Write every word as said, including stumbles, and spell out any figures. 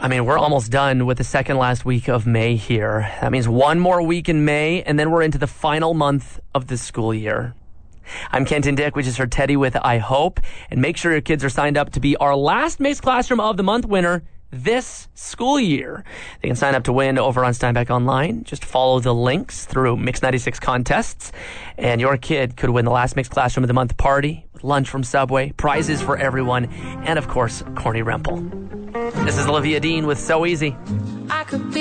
I mean, we're almost done with the second last week of May here. That means one more week in May, and then we're into the final month of the school year. I'm Kenton Dick. We just heard Teddy with I Hope. And make sure your kids are signed up to be our last Mixed Classroom of the Month winner this school year. They can sign up to win over on Steinbeck Online. Just follow the links through Mix ninety-six contests, and your kid could win the last Mixed Classroom of the Month party with lunch from Subway, prizes for everyone, and of course, Corny Rempel. This is Olivia Dean with So Easy. I could be